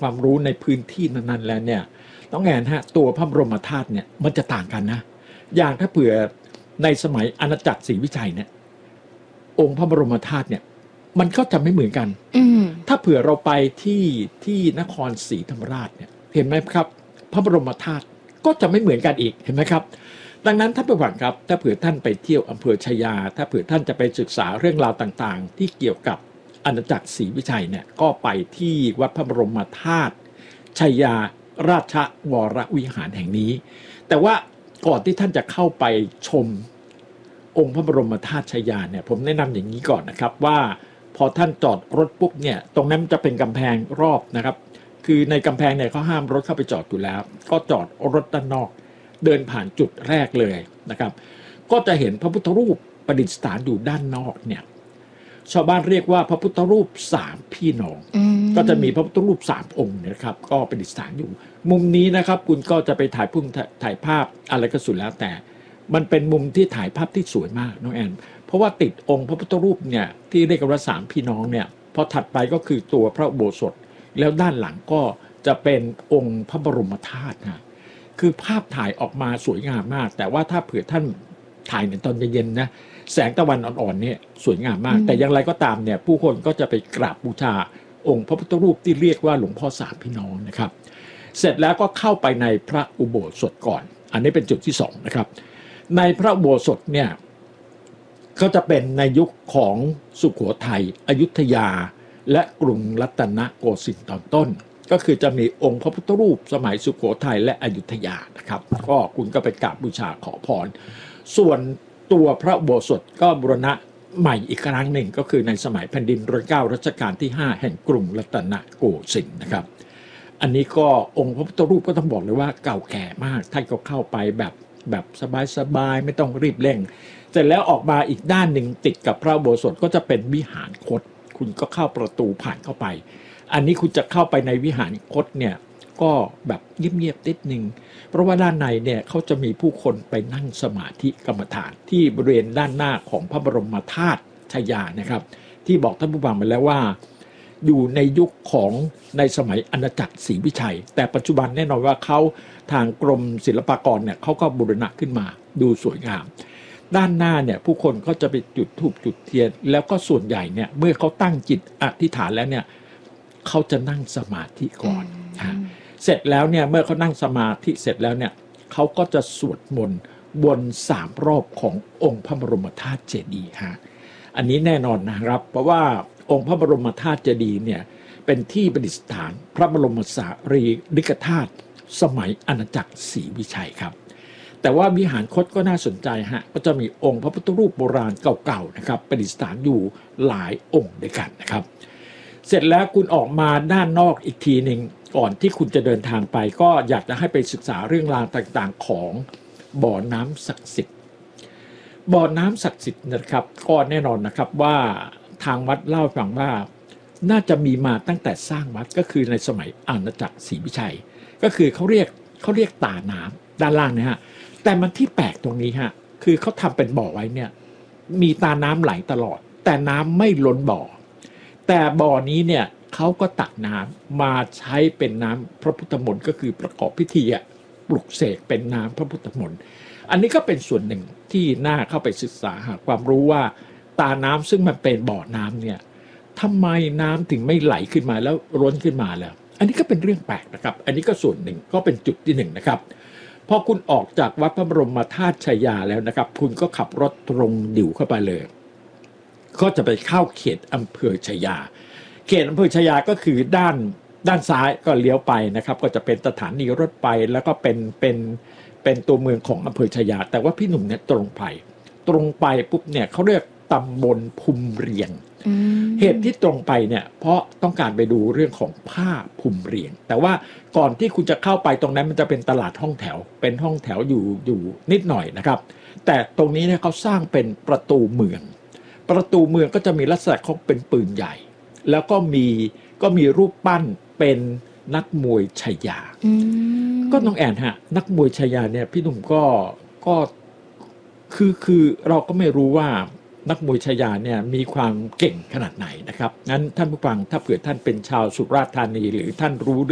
ความรู้ในพื้นที่นั้นๆแล้วเนี่ยน้องแอนฮะตัวพระบรมธาตุเนี่ยมันจะต่างกันนะอย่างถ้าเผื่อในสมัยอาณาจักรศรีวิชัยเนี่ยองค์พระบรมธาตุเนี่ยมันก็จะไม่เหมือนกันถ้าเผื่อเราไปที่นครศรีธรรมราชเนี่ยเห็นไหมครับพระบรมธาตุก็จะไม่เหมือนกันอีกเห็นไหมครับดังนั้นท่านผู้ฟังครับถ้าเผื่อท่านไปเที่ยวอำเภอชายาถ้าเผื่อท่านจะไปศึกษาเรื่องราวต่างๆที่เกี่ยวกับอาณาจักรศรีวิชัยเนี่ยก็ไปที่วัดพระบรมธาตุชายาราชวรวิหารแห่งนี้แต่ว่าก่อนที่ท่านจะเข้าไปชมองค์พระบรมธาตุชายาเนี่ยผมแนะนำอย่างนี้ก่อนนะครับว่าพอท่านจอดรถปุ๊บเนี่ยตรงนั้นจะเป็นกำแพงรอบนะครับคือในกำแพงเนี่ยเขาห้ามรถเข้าไปจอดอยู่แล้วก็จอดรถด้านนอกเดินผ่านจุดแรกเลยนะครับก็จะเห็นพระพุทธรูปประดิษฐานอยู่ด้านนอกเนี่ยชาวบ้านเรียกว่าพระพุทธรูปสามพี่น้องก็จะมีพระพุทธรูป3 องค์นะครับก็ประดิษฐานอยู่มุมนี้นะครับคุณก็จะไปถ่ายภาพอะไรก็สุดแล้วแต่มันเป็นมุมที่ถ่ายภาพที่สวยมากน้องแอนเพราะว่าติดองค์พระพุทธรูปเนี่ยที่เรียกกันว่า3 พี่น้องเนี่ยพอถัดไปก็คือตัวพระอุโบสถแล้วด้านหลังก็จะเป็นองค์พระบรมธาตุนะคือภาพถ่ายออกมาสวยงามมากแต่ว่าถ้าเผื่อท่านถ่ายในตอนเย็นๆนะแสงตะวันอ่อนๆเนี่ยสวยงามมากแต่อย่างไรก็ตามเนี่ยผู้คนก็จะไปกราบบูชาองค์พระพุทธรูปที่เรียกว่าหลวงพ่อ3 พี่น้องนะครับเสร็จแล้วก็เข้าไปในพระอุโบสถก่อนอันนี้เป็นจุดที่2นะครับในพระอุโบสถเนี่ยก็จะเป็นในยุคของสุโขทัยอยุธยาและกรุงรัตนโกสินทร์ตอนต้นก็คือจะมีองค์พระพุทธรูปสมัยสุโขทัยและอยุธยานะครับก็คุณก็ไปกราบบูชาขอพรส่วนตัวพระอุโบสถก็บูรณะใหม่อีกครั้งหนึ่งก็คือในสมัยแผ่นดินรัชกาลรัชกาลที่5แห่งกรุงรัตนโกสินทร์นะครับอันนี้ก็องค์พระพุทธรูปก็ต้องบอกเลยว่าเก่าแก่มากท่านก็เข้าไปแบบสบายๆไม่ต้องรีบเร่งเสร็จแล้วออกมาอีกด้านหนึ่งติดกับพระอุโบสถก็จะเป็นวิหารคตคุณก็เข้าประตูผ่านเข้าไปอันนี้คุณจะเข้าไปในวิหารคตเนี่ยก็แบบเงียบๆนิดนึงเพราะว่าด้านในเนี่ยเขาจะมีผู้คนไปนั่งสมาธิกรรมฐานที่บริเวณด้านหน้าของพระบรมธาตุชายานะครับที่บอกท่านผู้ฟังมาแล้วว่าอยู่ในยุคของในสมัยอาณาจักรศรีวิชัยแต่ปัจจุบันแน่นอนว่าเขาทางกรมศิลปากรเนี่ยเขาก็บูรณะขึ้นมาดูสวยงามด้านหน้าเนี่ยผู้คนก็จะไปจุดธูปจุดเทียนแล้วก็ส่วนใหญ่เนี่ยเมื่อเขาตั้งจิตอธิษฐานแล้วเนี่ยเขาจะนั่งสมาธิก่อนเสร็จแล้วเนี่ยเมื่อเขานั่งสมาธิเสร็จแล้วเนี่ยเขาก็จะสวดมนต์วน3 รอบขององค์พระบรมธาตุเจดีย์อันนี้แน่นอนนะครับเพราะว่าองค์พระบรมธาตุเจดีย์เนี่ยเป็นที่ประดิษฐานพระบรมสารีริกธาตุสมัยอาณาจักรศรีวิชัยครับแต่ว่าวิหารคตก็น่าสนใจก็จะมีองค์พระพุทธรูปโบราณเก่าๆนะครับประดิษฐานอยู่หลายองค์ด้วยกันนะครับเสร็จแล้วคุณออกมาด้านนอกอีกทีหนึ่งก่อนที่คุณจะเดินทางไปก็อยากจะให้ไปศึกษาเรื่องราวต่างๆของบ่อน้ำศักดิ์สิทธิ์บ่อน้ำศักดิ์สิทธิ์นะครับก็แน่นอนนะครับว่าทางวัดเล่าฟังว่าน่าจะมีมาตั้งแต่สร้างวัดก็คือในสมัยอาณาจักรศรีวิชัยก็คือเขาเรียกตาน้ำด้านล่างนะฮะแต่มันที่แปลกตรงนี้คือเขาทำเป็นบ่อไว้เนี่ยมีตาน้ำไหลตลอดแต่น้ำไม่ล้นบ่อแต่บ่อนี้เนี่ยเขาก็ตักน้ำมาใช้เป็นน้ำพระพุทธมนต์ก็คือประกอบพิธีปลุกเสกเป็นน้ำพระพุทธมนต์อันนี้ก็เป็นส่วนหนึ่งที่น่าเข้าไปศึกษาหาความรู้ว่าตาน้ำซึ่งมันเป็นบ่อน้ำเนี่ยทำไมน้ำถึงไม่ไหลขึ้นมาแล้วล้นขึ้นมาแล้วอันนี้ก็เป็นเรื่องแปลกนะครับอันนี้ก็ส่วนหนึ่งก็เป็นจุดที่1นะครับพอคุณออกจากวัดพระบรมธาตุชายาแล้วนะครับคุณก็ขับรถตรงดิ่วเข้าไปเลยก็จะไปเข้าเขตอำเภอชายาเขตอำเภอชายาก็คือด้านซ้ายก็เลี้ยวไปนะครับก็จะเป็นสถานีรถไฟแล้วก็เป็นตัวเมืองของอำเภอชายาแต่ว่าพี่หนุ่มเนี่ยตรงไปปุ๊บเนี่ยเขาเรียกตำบลภูมิเรียงเหตุที่ตรงไปเนี่ยเพราะต้องการไปดูเรื่องของผ้าภูมิเรียงแต่ว่าก่อนที่คุณจะเข้าไปตรงนั้นมันจะเป็นตลาดห้องแถวเป็นห้องแถวอยู่นิดหน่อยนะครับแต่ตรงนี้เนี่ยเขาสร้างเป็นประตูเมืองก็จะมีลักษณะของเป็นปืนใหญ่แล้วก็มีรูปปั้นเป็นนักมวยชายาก็น้องแอนนักมวยชายาเนี่ยพี่หนุ่มก็คือเราก็ไม่รู้ว่านักมวยชายาเนี่ยมีความเก่งขนาดไหนนะครับงั้นท่านผู้ฟังถ้าเผื่อท่านเป็นชาวสุราษฎร์ธานีหรือท่านรู้